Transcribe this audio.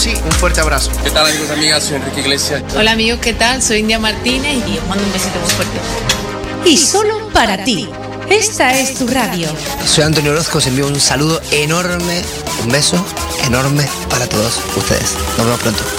Sí, un fuerte abrazo. ¿Qué tal, amigos, amigas? Soy Enrique Iglesias. Hola, amigos, ¿qué tal? Soy India Martínez y os mando un besito muy fuerte. Y solo para ti. Esta es tu radio. Soy Antonio Orozco, os envío un saludo enorme, un beso enorme para todos ustedes. Nos vemos pronto.